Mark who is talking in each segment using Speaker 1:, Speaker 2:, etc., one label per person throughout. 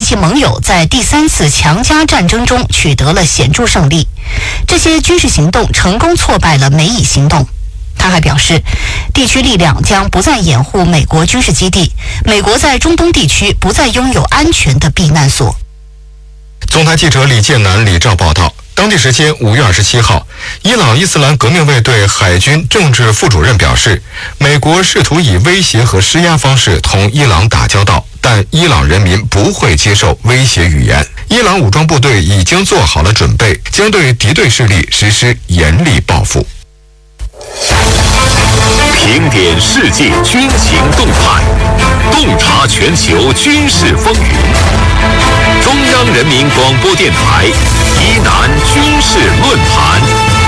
Speaker 1: 其盟友在第3次强加战争中取得了显著胜利。这些军事行动成功挫败了美以行动。他还表示，地区力量将不再掩护美国军事基地，美国在中东地区不再拥有安全的避难所。
Speaker 2: 总台记者李建南、李兆报道。当地时间5月27号，伊朗伊斯兰革命卫队海军政治副主任表示，美国试图以威胁和施压方式同伊朗打交道，但伊朗人民不会接受威胁语言。伊朗武装部队已经做好了准备，将对敌对势力实施严厉报复。
Speaker 3: 评点世界军情动态，洞察全球军事风云。中央人民广播电台疑难军事论坛。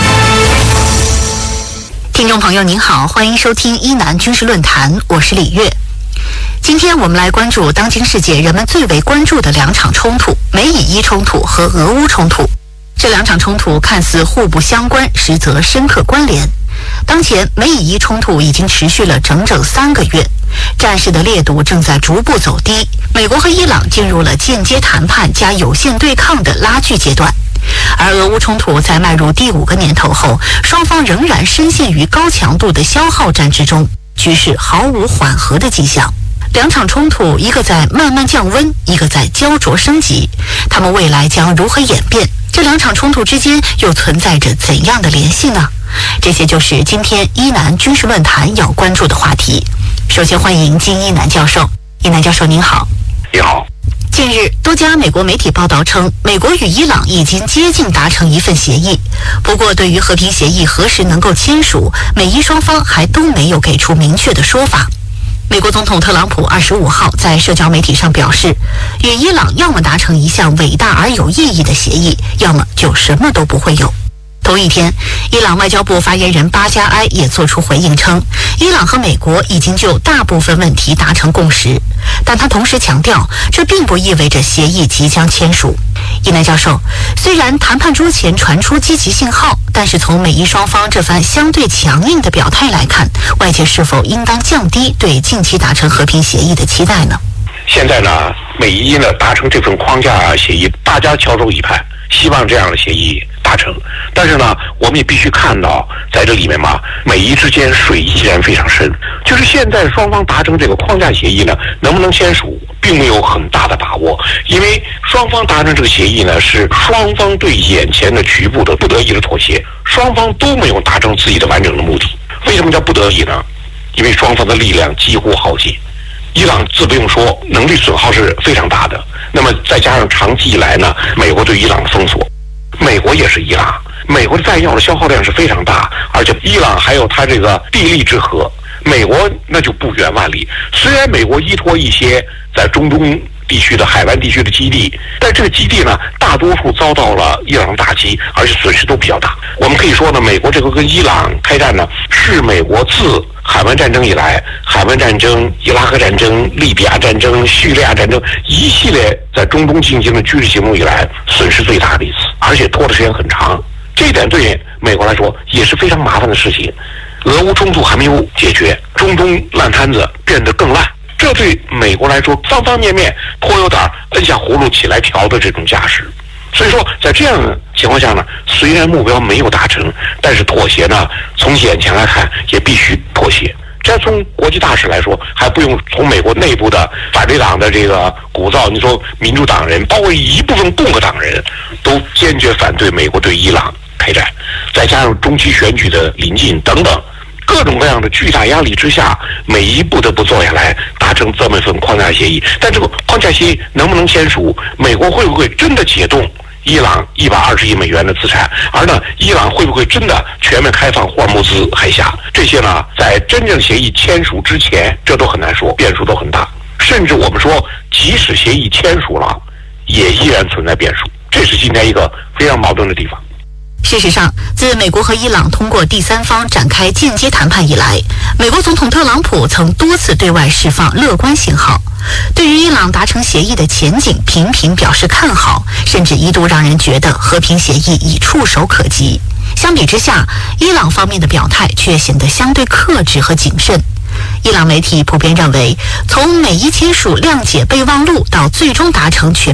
Speaker 1: 听众朋友您好，欢迎收听疑难军事论坛，我是李月。今天我们来关注当今世界人们最为关注的2场冲突，美以伊冲突和俄乌冲突。这2场冲突看似互不相关，实则深刻关联。当前美以伊冲突已经持续了整整3个月，战事的烈度正在逐步走低，美国和伊朗进入了间接谈判加有限对抗的拉锯阶段。而俄乌冲突在迈入第5个年头后，双方仍然深陷于高强度的消耗战之中，局势毫无缓和的迹象。2场冲突，一个在慢慢降温，一个在焦灼升级，它们未来将如何演变？这2场冲突之间又存在着怎样的联系呢？这些就是今天疑难军事论坛要关注的话题。首先欢迎金一南教授。一南教授您好。
Speaker 4: 你好。
Speaker 1: 近日，多家美国媒体报道称，美国与伊朗已经接近达成一份协议。不过，对于和平协议何时能够签署，美伊双方还都没有给出明确的说法。美国总统特朗普25号在社交媒体上表示，与伊朗要么达成一项伟大而有意义的协议，要么就什么都不会有。同一天，伊朗外交部发言人巴加埃也作出回应称，伊朗和美国已经就大部分问题达成共识，但他同时强调，这并不意味着协议即将签署。一南教授，虽然谈判桌前传出积极信号，但是从美伊双方这番相对强硬的表态来看，外界是否应当降低对近期达成和平协议的期待呢？
Speaker 4: 现在呢，美伊呢达成这份框架协议，大家翘首以盼，希望这样的协议达成。但是呢，我们也必须看到，在这里面嘛，美伊之间水依然非常深。就是现在双方达成这个框架协议呢，能不能签署，并没有很大的把握，因为双方达成这个协议呢，是双方对眼前的局部的不得已的妥协，双方都没有达成自己的完整的目的。为什么叫不得已呢？因为双方的力量几乎耗尽。伊朗自不用说，能力损耗是非常大的。那么再加上长期以来呢，美国对伊朗的封锁，美国也是伊朗，美国的弹药的消耗量是非常大，而且伊朗还有它这个地利之和，美国那就不远万里。虽然美国依托一些在中东地区的海湾地区的基地，但这个基地呢，大多数遭到了伊朗打击，而且损失都比较大。我们可以说呢，美国这个跟伊朗开战呢，是美国自海湾战争以来，海湾战争、伊拉克战争、利比亚战争、叙利亚战争一系列在中东进行的军事行动以来，损失最大的一次，而且拖的时间很长。这一点对美国来说也是非常麻烦的事情。俄乌冲突还没有解决，中东烂摊子变得更烂，这对美国来说方方面面颇有点摁下葫芦起来调的这种架势。所以说，在这样的情况下呢，虽然目标没有达成，但是妥协呢，从眼前来看也必须妥协。这从国际大势来说，还不用从美国内部的反对党的这个鼓噪，你说民主党人，包括一部分共和党人，都坚决反对美国对伊朗开战，再加上中期选举的临近等等，各种各样的巨大压力之下，美伊不得不坐下来达成这么一份框架协议。但这个框架协议能不能签署，美国会不会真的解冻伊朗120亿美元的资产，而呢，伊朗会不会真的全面开放霍尔木兹海峡，这些呢，在真正协议签署之前，这都很难说，变数都很大。甚至我们说，即使协议签署了，也依然存在变数，这是今天一个非常矛盾的地方。
Speaker 1: 事实上，自美国和伊朗通过第三方展开间接谈判以来，美国总统特朗普曾多次对外释放乐观信号，对于伊朗达成协议的前景频频表示看好，甚至一度让人觉得和平协议已触手可及。相比之下，伊朗方面的表态却显得相对克制和谨慎。伊朗媒体普遍认为，从美伊签署谅解备忘录到最终达成全